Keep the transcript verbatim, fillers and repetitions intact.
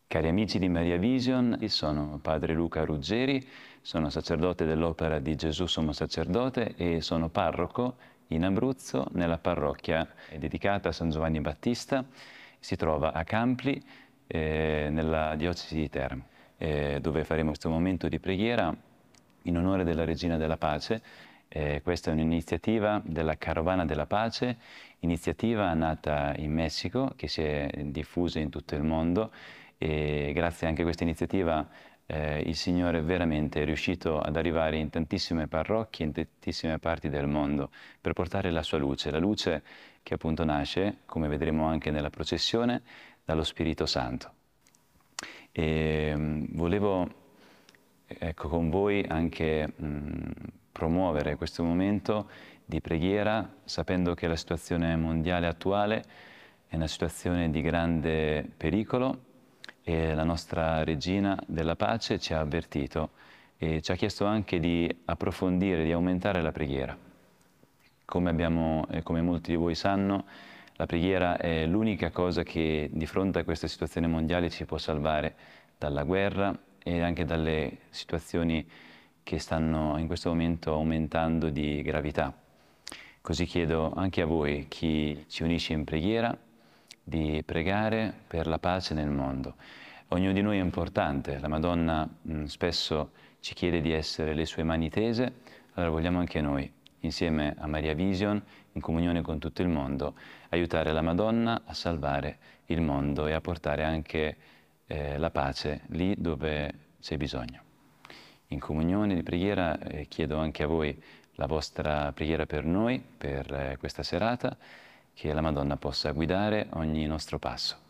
Cari amici di Maria Vision, io sono padre Luca Ruggeri, sono sacerdote dell'Opera di Gesù Sommo Sacerdote e sono parroco in Abruzzo nella parrocchia dedicata a San Giovanni Battista. Si trova a Campli, eh, nella diocesi di Teramo, eh, dove faremo questo momento di preghiera in onore della Regina della Pace. Eh, questa è un'iniziativa della Carovana della Pace, iniziativa nata in Messico che si è diffusa in tutto il mondo, e grazie anche a questa iniziativa eh, il Signore veramente è riuscito ad arrivare in tantissime parrocchie, in tantissime parti del mondo, per portare la sua luce, la luce che appunto nasce, come vedremo anche nella processione, dallo Spirito Santo. E mh, volevo ecco, con voi anche mh, promuovere questo momento di preghiera, sapendo che la situazione mondiale attuale è una situazione di grande pericolo, e la nostra Regina della Pace ci ha avvertito e ci ha chiesto anche di approfondire, di aumentare la preghiera. Come abbiamo, e come molti di voi sanno, la preghiera è l'unica cosa che di fronte a questa situazione mondiale ci può salvare dalla guerra e anche dalle situazioni che stanno in questo momento aumentando di gravità. Così chiedo anche a voi, chi ci unisce in preghiera, di pregare per la pace nel mondo. Ognuno di noi è importante, la Madonna mh, spesso ci chiede di essere le sue mani tese, allora vogliamo anche noi, insieme a Maria Vision, in comunione con tutto il mondo, aiutare la Madonna a salvare il mondo e a portare anche eh, la pace lì dove c'è bisogno. In comunione di preghiera eh, chiedo anche a voi la vostra preghiera per noi, per eh, questa serata, che la Madonna possa guidare ogni nostro passo.